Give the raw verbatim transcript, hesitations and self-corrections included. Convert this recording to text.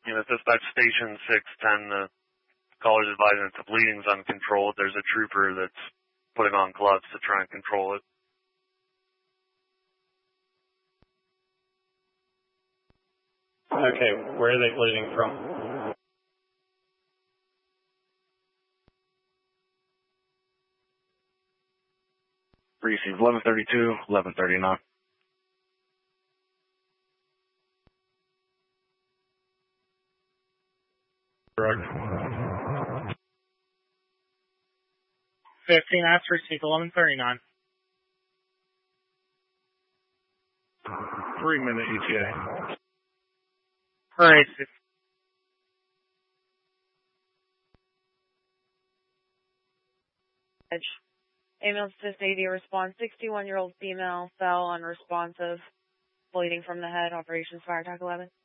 You know, dispatch station six ten, the caller's advising that the bleeding's uncontrolled. There's a trooper that's putting on gloves to try and control it. Okay, where are they bleeding from? Received eleven thirty-two, eleven thirty-nine. Correct. fifteen after received eleven thirty-nine. Three minute E T A. Alright. Ambulance assist A D response, sixty-one-year-old female, fell unresponsive, bleeding from the head, operations fire attack eleven.